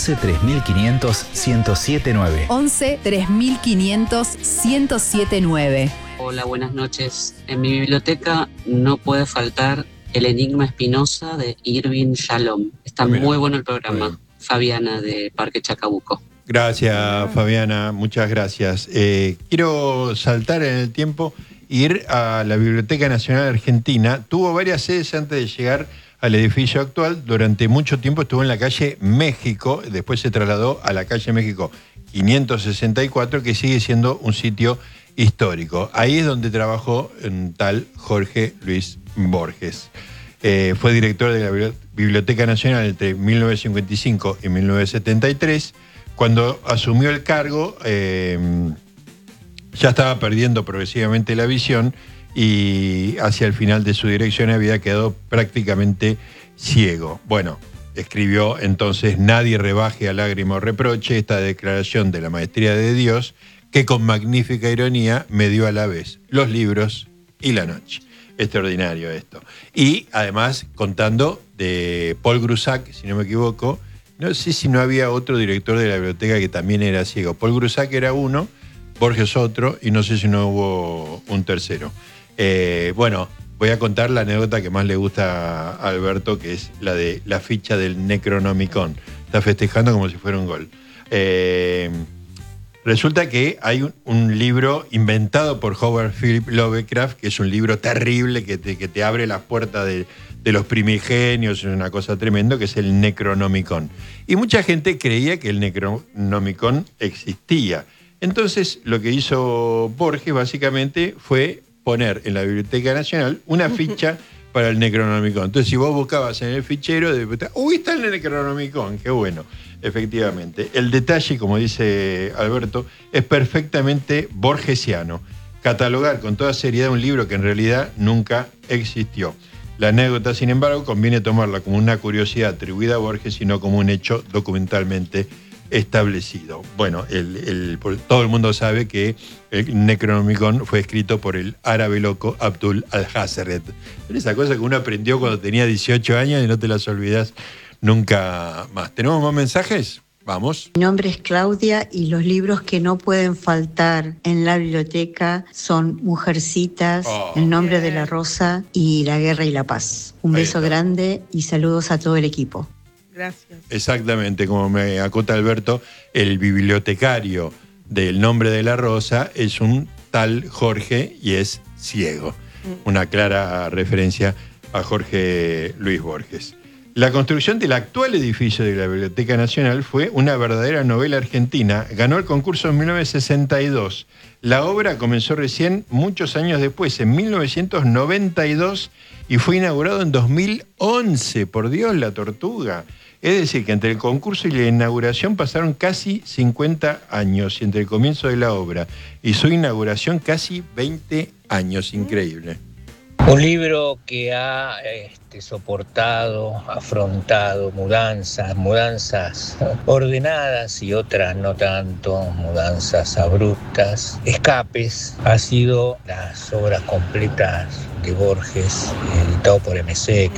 11 3500 1079. 11 3500 1079. Hola, buenas noches. En mi biblioteca no puede faltar El Enigma Espinosa de Irving Yalom. Está muy bueno el programa. Fabiana de Parque Chacabuco. Gracias, Fabiana, muchas gracias. Quiero saltar en el tiempo, ir a la Biblioteca Nacional Argentina. Tuvo varias sedes antes de llegar al edificio actual. Durante mucho tiempo estuvo en la calle México, después se trasladó a la calle México 564, que sigue siendo un sitio histórico. Ahí es donde trabajó un tal Jorge Luis Borges. Fue director de la Biblioteca Nacional entre 1955 y 1973. Cuando asumió el cargo, ya estaba perdiendo progresivamente la visión y hacia el final de su dirección había quedado prácticamente ciego. Bueno, escribió entonces Nadie rebaje a lágrima o reproche, esta declaración de la maestría de Dios, que con magnífica ironía me dio a la vez los libros y la noche. Extraordinario esto. Y además contando de Paul Grusac, si no me equivoco, no sé si no había otro director de la biblioteca que también era ciego. Paul Grusac era uno, Borges otro, y no sé si no hubo un tercero. Bueno, voy a contar la anécdota que más le gusta a Alberto, que es la de la ficha del Necronomicon. Está festejando como si fuera un gol. Resulta que hay un libro inventado por Howard Philip Lovecraft, que es un libro terrible que te abre las puertas de los primigenios, es una cosa tremenda, que es el Necronomicon. Y mucha gente creía que el Necronomicon existía. Entonces, lo que hizo Borges básicamente fue poner en la Biblioteca Nacional una ficha para el Necronomicon. Entonces, si vos buscabas en el fichero, ¡uy, está el Necronomicon! ¡Qué bueno! Efectivamente. El detalle, como dice Alberto, es perfectamente borgesiano. Catalogar con toda seriedad un libro que en realidad nunca existió. La anécdota, sin embargo, conviene tomarla como una curiosidad atribuida a Borges y no como un hecho documentalmente establecido. Bueno, todo el mundo sabe que el Necronomicon fue escrito por el árabe loco Abdul al-Hazred. Esa cosa que uno aprendió cuando tenía 18 años y no te las olvidás nunca más. ¿Tenemos más mensajes? Vamos. Mi nombre es Claudia y los libros que no pueden faltar en la biblioteca son Mujercitas, El nombre de la rosa y La guerra y la paz. Un beso grande y saludos a todo el equipo. Gracias. Exactamente, como me acota Alberto, el bibliotecario del Nombre de la Rosa es un tal Jorge y es ciego. Una clara referencia a Jorge Luis Borges. La construcción del actual edificio de la Biblioteca Nacional fue una verdadera novela argentina. Ganó el concurso en 1962. La obra comenzó recién muchos años después, en 1992, y fue inaugurado en 2011. Por Dios, la tortuga. Es decir, que entre el concurso y la inauguración pasaron casi 50 años, y entre el comienzo de la obra y su inauguración casi 20 años. Increíble. Un libro que ha soportado, afrontado mudanzas ordenadas y otras no tanto, mudanzas abruptas, escapes, ha sido las obras completas de Borges, editado por MC,